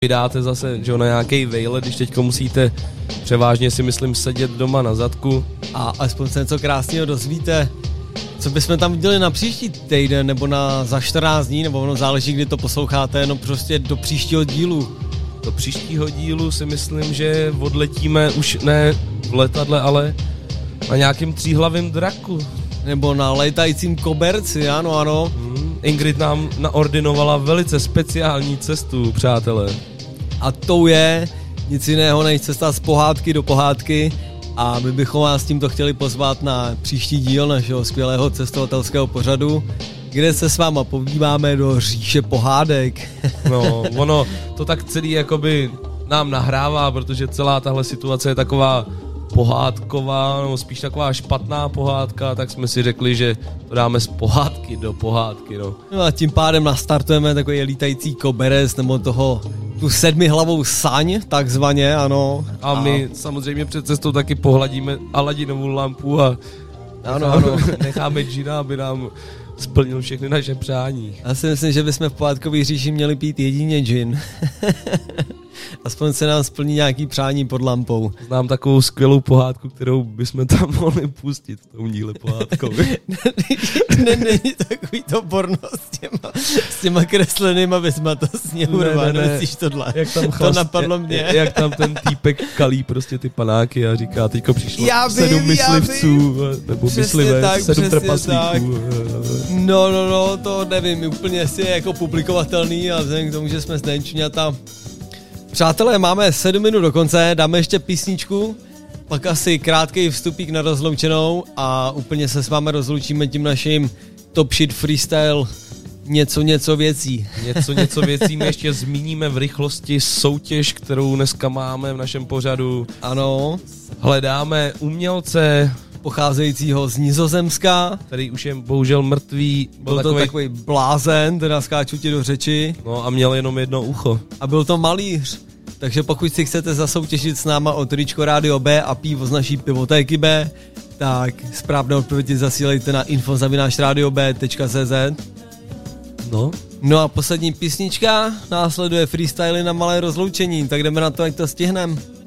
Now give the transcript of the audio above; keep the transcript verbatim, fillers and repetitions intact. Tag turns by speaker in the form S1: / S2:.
S1: vydáte zase, že na nějaký vejlet, když teďko musíte převážně si myslím sedět doma na zadku.
S2: A aspoň se něco krásného dozvíte. Co bychom tam udělali na příští týden, nebo na za čtrnáct dní, nebo ono záleží, kdy to posloucháte, no prostě do příštího dílu.
S1: Do příštího dílu si myslím, že odletíme už ne v letadle, ale na nějakým tříhlavým draku.
S2: Nebo na létajícím koberci, ano, ano.
S1: Hmm, Ingrid nám naordinovala velice speciální cestu, přátelé.
S2: A to je nic jiného než cesta z pohádky do pohádky. A my bychom vás tímto chtěli pozvat na příští díl našeho skvělého cestovatelského pořadu, kde se s váma podíváme do říše pohádek.
S1: No, ono to tak celý jakoby nám nahrává, protože celá tahle situace je taková pohádková, nebo spíš taková špatná pohádka, tak jsme si řekli, že to dáme z pohádky do pohádky, no.
S2: No a tím pádem nastartujeme takový lítající koberec, nebo toho, tu sedmihlavou saň, takzvaně, ano.
S1: A my a... samozřejmě před cestou taky pohladíme Aladinovou lampu a
S2: ano, ano.
S1: necháme džina, aby nám splnil všechny naše přání.
S2: Já si myslím, že bychom v pohádkový říši měli pít jedině džin. Aspoň se nám splní nějaký přání pod lampou.
S1: Znám takovou skvělou pohádku, kterou bychom tam mohli pustit v tom díle pohádkovi.
S2: Není takový to porno s těma, s těma kreslenýma vesmatostně urva, nosíš tohle.
S1: Jak tam
S2: chlast, to napadlo mě.
S1: Jak tam ten týpek kalí prostě ty panáky a říká, teďko přišlo
S2: já
S1: sedm
S2: vím,
S1: myslivců, nebo myslivé,
S2: tak,
S1: sedm trpaslíků.
S2: No, no, no, to nevím, úplně jestli je jako publikovatelný a vzhledem k tomu, že jsme z Denčňata. Přátelé, máme sedm minut do konce, dáme ještě písničku, pak asi krátký vstupík na rozloučenou a úplně se s vámi rozloučíme tím naším Top Shit Freestyle něco něco věcí.
S1: Něco něco věcí my ještě zmíníme v rychlosti soutěž, kterou dneska máme v našem pořadu.
S2: Ano.
S1: Hledáme umělce
S2: pocházejícího z Nizozemska,
S1: který už je bohužel mrtvý.
S2: Byl, byl to takový... takový blázen, teda skáču ti do řeči.
S1: No a měl jenom jedno ucho.
S2: A byl to malíř. Takže pokud si chcete zasoutěžit s náma o tričko Rádio B a pivo z naší pivotéky B, tak správné odpovědi zasílejte na info zavináč radio b tečka cé zet.
S1: No.
S2: No a poslední písnička, následuje freestyly na malé rozloučení, tak jdeme na to, ať to stihneme.